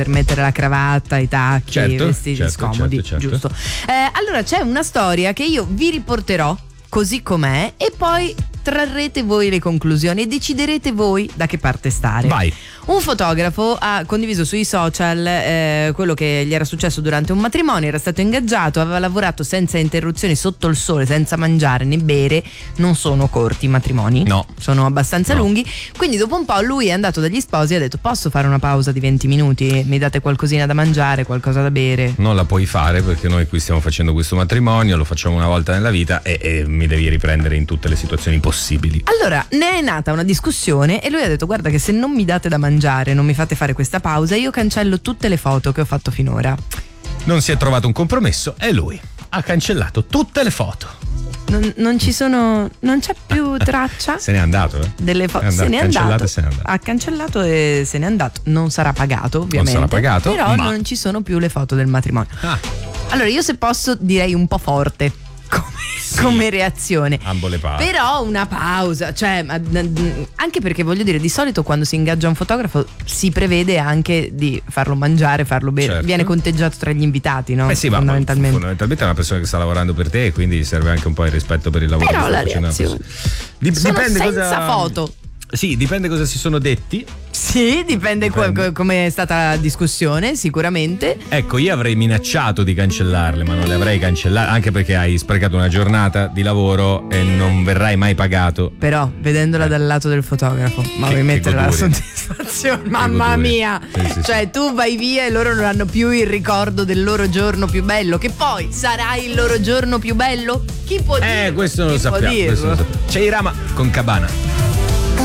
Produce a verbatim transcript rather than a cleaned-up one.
per mettere la cravatta, i tacchi, certo, i vestiti certo, scomodi, certo, certo. giusto? Eh, allora c'è una storia che io vi riporterò così com'è e poi trarrete voi le conclusioni e deciderete voi da che parte stare. Vai. Un fotografo ha condiviso sui social eh, quello che gli era successo durante un matrimonio. Era stato ingaggiato, aveva lavorato senza interruzioni sotto il sole, senza mangiare né bere. Non sono corti i matrimoni, no, sono abbastanza no. lunghi. Quindi dopo un po' lui è andato dagli sposi e ha detto: posso fare una pausa di venti minuti? Mi date qualcosina da mangiare, qualcosa da bere? Non la puoi fare perché noi qui stiamo facendo questo matrimonio, lo facciamo una volta nella vita e, e mi devi riprendere in tutte le situazioni possibili. Allora ne è nata una discussione e lui ha detto: guarda che se non mi date da mangiare, non mi fate fare questa pausa, io cancello tutte le foto che ho fatto finora. Non si è trovato un compromesso e lui ha cancellato tutte le foto. Non, non ci sono, non c'è più traccia. Se n'è andato, eh? Delle foto. Se n'è andato. Se n'è andato. Ha cancellato e se n'è andato. Non sarà pagato, ovviamente. Non sarà pagato, però ma... non ci sono più le foto del matrimonio. Ah. Allora, io se posso direi un po' forte come, sì, come reazione. Ambo le parti. Però una pausa, cioè, anche perché voglio dire, di solito quando si ingaggia un fotografo si prevede anche di farlo mangiare, farlo bere, certo. Viene conteggiato tra gli invitati, no? Eh sì, fondamentalmente. ma fondamentalmente è una persona che sta lavorando per te e quindi serve anche un po' il rispetto per il lavoro. Però che la sta facendo. reazione Dip- sono dipende senza cosa... foto. Sì, dipende cosa si sono detti. Sì, dipende, dipende. Co- come è stata la discussione, sicuramente. Ecco, io avrei minacciato di cancellarle, ma non le avrei cancellate, anche perché hai sprecato una giornata di lavoro e non verrai mai pagato. Però, vedendola dal lato del fotografo, ma Che- vuoi mettere che la goduria. soddisfazione? Mamma goduria. mia! Sì, sì, cioè, sì. tu vai via e loro non hanno più il ricordo del loro giorno più bello, che poi sarà il loro giorno più bello? Chi può dirlo? Eh, questo non lo Chi può sappiamo. Questo dirlo? non lo sappiamo. C'è Irama con Cabana.